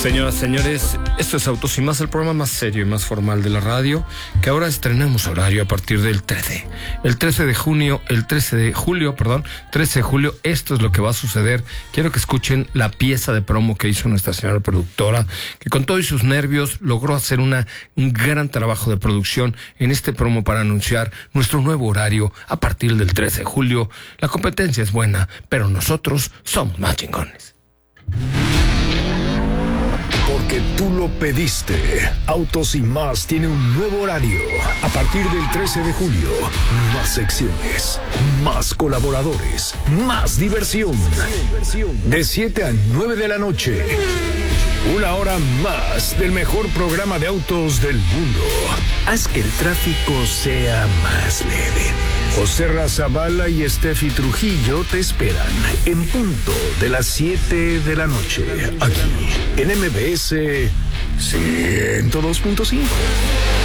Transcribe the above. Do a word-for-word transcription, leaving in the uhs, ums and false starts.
Señoras, señores, esto es Autos y Más, el programa más serio y más formal de la radio, que ahora estrenamos horario a partir del trece. El trece de junio, el trece de julio, perdón, trece de julio, esto es lo que va a suceder. Quiero que escuchen la pieza de promo que hizo nuestra señora productora, que con todos sus nervios logró hacer una, un gran trabajo de producción en este promo para anunciar nuestro nuevo horario a partir del trece de julio. La competencia es buena, pero nosotros somos más chingones. Porque tú lo pediste. Autos y Más tiene un nuevo horario. A partir del trece de julio, más secciones, más colaboradores, más diversión. De siete a nueve de la noche. Una hora más del mejor programa de autos del mundo. Haz que el tráfico sea más leve. José Razabala y Steffi Trujillo te esperan en punto de las siete de la noche. Aquí, en M B S ciento dos punto cinco.